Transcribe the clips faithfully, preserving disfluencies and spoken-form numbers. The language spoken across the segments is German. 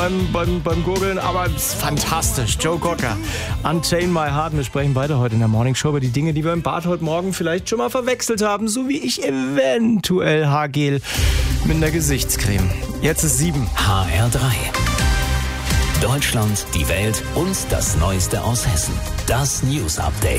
beim, beim, beim Gurgeln, aber es ist fantastisch. Joe Cocker, Unchain My Heart. Wir sprechen beide heute in der Morning Show über die Dinge, die wir im Bad heute Morgen vielleicht schon mal verwechselt haben, so wie ich eventuell Haargel mit einer Gesichtscreme. Jetzt ist sieben. H R drei. Deutschland, die Welt und das Neueste aus Hessen. Das News Update.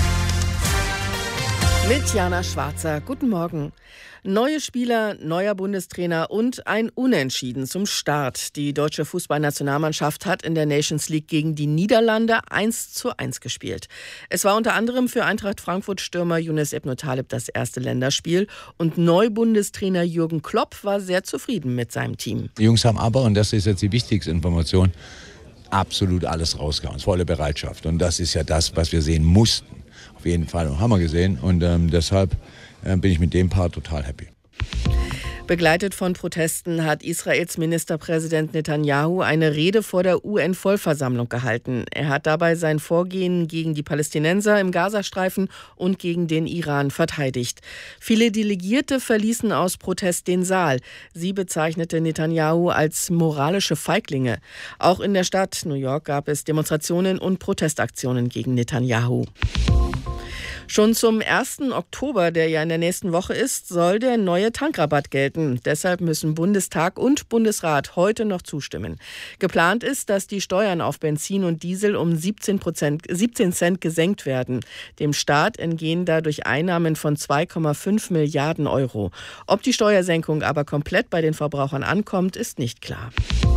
Mit Jana Schwarzer. Guten Morgen. Neue Spieler, neuer Bundestrainer und ein Unentschieden zum Start. Die deutsche Fußballnationalmannschaft hat in der Nations League gegen die Niederlande eins zu eins gespielt. Es war unter anderem für Eintracht Frankfurt-Stürmer Younes Ebn Taleb das erste Länderspiel. Und Neubundestrainer Jürgen Klopp war sehr zufrieden mit seinem Team. Die Jungs haben aber, und das ist jetzt die wichtigste Information, absolut alles rausgehauen. Volle Bereitschaft. Und das ist ja das, was wir sehen mussten. Auf jeden Fall, und haben wir gesehen. Und ähm, deshalb äh, bin ich mit dem Part total happy. Begleitet von Protesten hat Israels Ministerpräsident Netanyahu eine Rede vor der U N-Vollversammlung gehalten. Er hat dabei sein Vorgehen gegen die Palästinenser im Gazastreifen und gegen den Iran verteidigt. Viele Delegierte verließen aus Protest den Saal. Sie bezeichnete Netanyahu als moralische Feiglinge. Auch in der Stadt New York gab es Demonstrationen und Protestaktionen gegen Netanyahu. Schon zum ersten Oktober, der ja in der nächsten Woche ist, soll der neue Tankrabatt gelten. Deshalb müssen Bundestag und Bundesrat heute noch zustimmen. Geplant ist, dass die Steuern auf Benzin und Diesel um siebzehn Prozent, siebzehn Cent gesenkt werden. Dem Staat entgehen dadurch Einnahmen von zwei Komma fünf Milliarden Euro. Ob die Steuersenkung aber komplett bei den Verbrauchern ankommt, ist nicht klar.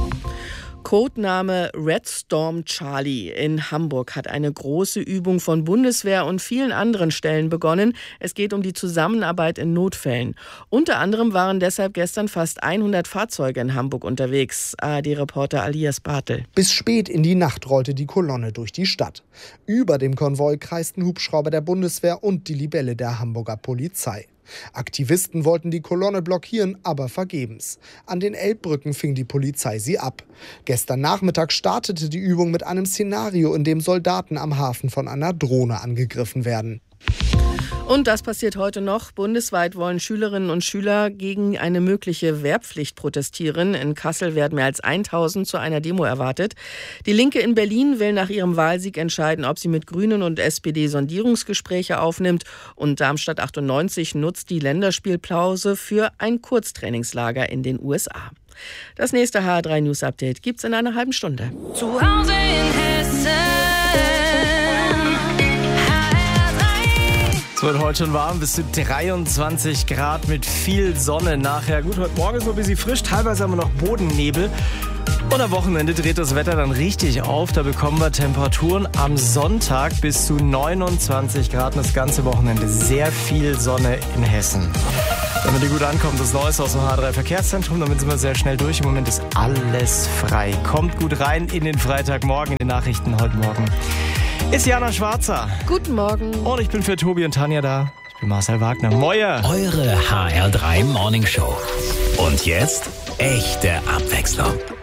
Codename Red Storm Charlie in Hamburg hat eine große Übung von Bundeswehr und vielen anderen Stellen begonnen. Es geht um die Zusammenarbeit in Notfällen. Unter anderem waren deshalb gestern fast hundert Fahrzeuge in Hamburg unterwegs. A R D-Reporter Alias Bartel. Bis spät in die Nacht rollte die Kolonne durch die Stadt. Über dem Konvoi kreisten Hubschrauber der Bundeswehr und die Libelle der Hamburger Polizei. Aktivisten wollten die Kolonne blockieren, aber vergebens. An den Elbbrücken fing die Polizei sie ab. Gestern Nachmittag startete die Übung mit einem Szenario, in dem Soldaten am Hafen von einer Drohne angegriffen werden. Und das passiert heute noch. Bundesweit wollen Schülerinnen und Schüler gegen eine mögliche Wehrpflicht protestieren. In Kassel werden mehr als tausend zu einer Demo erwartet. Die Linke in Berlin will nach ihrem Wahlsieg entscheiden, ob sie mit Grünen und S P D Sondierungsgespräche aufnimmt. Und Darmstadt achtundneunzig nutzt die Länderspielpause für ein Kurztrainingslager in den U S A. Das nächste H R drei News Update gibt's in einer halben Stunde. Zu Hause in Hessen. Es wird heute schon warm, bis zu dreiundzwanzig Grad mit viel Sonne nachher. Gut, heute Morgen ist noch ein bisschen frisch, teilweise haben wir noch Bodennebel. Und am Wochenende dreht das Wetter dann richtig auf. Da bekommen wir Temperaturen am Sonntag bis zu neunundzwanzig Grad. Und das ganze Wochenende sehr viel Sonne in Hessen. Damit ihr gut ankommt, das Neueste aus dem H R drei Verkehrszentrum. Damit sind wir sehr schnell durch. Im Moment ist alles frei. Kommt gut rein in den Freitagmorgen, in den Nachrichten heute Morgen. Ist Jana Schwarzer. Guten Morgen. Und ich bin für Tobi und Tanja da. Ich bin Marcel Wagner. Moje. Eure H R drei Morning Show. Und jetzt echte Abwechslung.